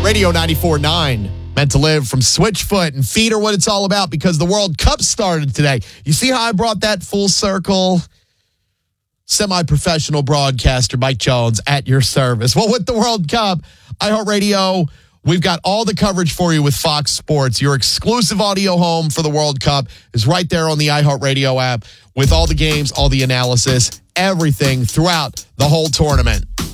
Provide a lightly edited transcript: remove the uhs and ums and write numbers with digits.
Radio 94.9. Meant to Live from Switchfoot and Feet are what it's all about because the World Cup started today. You see how I brought that full circle? Semi-professional broadcaster Mike Jones at your service. Well, with the World Cup, iHeartRadio, we've got all the coverage for you with Fox Sports. Your exclusive audio home for the World Cup is right there on the iHeartRadio app with all the games, all the analysis, everything throughout the whole tournament.